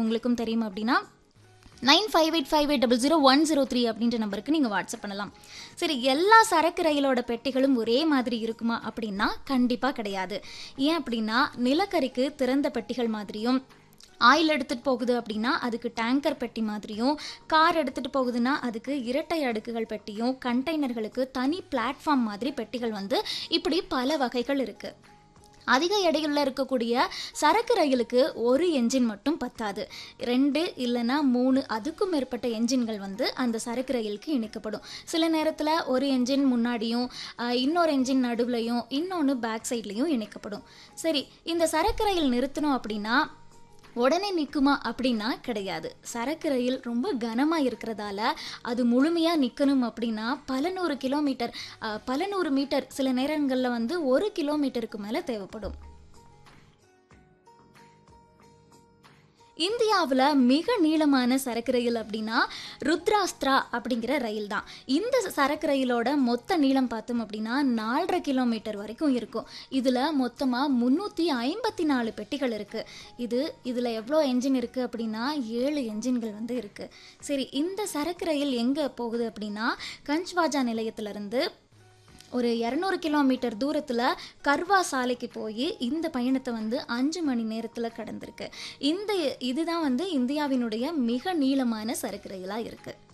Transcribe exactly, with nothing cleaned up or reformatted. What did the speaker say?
உங்களுக்கும் தெரியும் அப்படின்னா nine five eight five eight double zero one zero three அப்படின்ற நம்பருக்கு நீங்கள் வாட்ஸ்அப் பண்ணலாம். சரி, எல்லா சரக்கு ரயிலோட பெட்டிகளும் ஒரே மாதிரி இருக்குமா அப்படின்னா கண்டிப்பாக கிடையாது. ஏன் அப்படின்னா நிலக்கரிக்கு திறந்த பெட்டிகள் மாதிரியும், ஆயில் எடுத்துகிட்டு போகுது அப்படின்னா அதுக்கு டேங்கர் பெட்டி மாதிரியும், கார் எடுத்துகிட்டு போகுதுன்னா அதுக்கு இரட்டை அடுக்குகள் பெட்டியும், கண்டெய்னர்களுக்கு தனி பிளாட்ஃபார்ம் மாதிரி பெட்டிகள் வந்து இப்படி பல வகைகள் இருக்குது. அதிக எடையில் இருக்கக்கூடிய சரக்கு ரயிலுக்கு ஒரு என்ஜின் மட்டும் பத்தாது. ரெண்டு இல்லைன்னா மூணு அதுக்கும் மேற்பட்ட என்ஜின்கள் வந்து அந்த சரக்கு ரயிலுக்கு இணைக்கப்படும். சில நேரத்தில் ஒரு என்ஜின் முன்னாடியும் இன்னொரு என்ஜின் நடுவுலையும் இன்னொன்று பேக் சைட்லேயும் இணைக்கப்படும். சரி, இந்த சரக்கு ரயில் நிறுத்தணும் அப்படின்னா உடனே நிற்குமா அப்படின்னா கிடையாது. சரக்கு ரயில் ரொம்ப கனமாக இருக்கிறதால அது முழுமையாக நிற்கணும் அப்படின்னா பல நூறு கிலோமீட்டர் பல நூறு மீட்டர் சில நேரங்களில் வந்து ஒரு கிலோமீட்டருக்கு மேலே தேவைப்படும். இந்தியாவில் மிக நீளமான சரக்கு ரயில் அப்படின்னா ருத்ராஸ்திரா அப்படிங்கிற ரயில் தான். இந்த சரக்கு ரயிலோட மொத்த நீளம் பார்த்தோம் அப்படின்னா நாலரை கிலோமீட்டர் வரைக்கும் இருக்கும். இதில் மொத்தமாக முந்நூற்றி ஐம்பத்தி நாலு பெட்டிகள் இருக்குது. இது இதில் எவ்வளோ என்ஜின் இருக்குது அப்படின்னா ஏழு என்ஜின்கள் வந்து இருக்குது. சரி, இந்த சரக்கு ரயில் எங்கே போகுது அப்படின்னா கஞ்ச்வாஜா நிலையத்திலிருந்து ஒரு இரநூறு கிலோமீட்டர் தூரத்தில் கர்வா சாலைக்கு போய் இந்த பயணத்தை வந்து அஞ்சு மணி நேரத்தில் கடந்திருக்கு. இந்த இதுதான் வந்து இந்தியாவினுடைய மிக நீளமான சரக்கு ரயிலாக இருக்குது.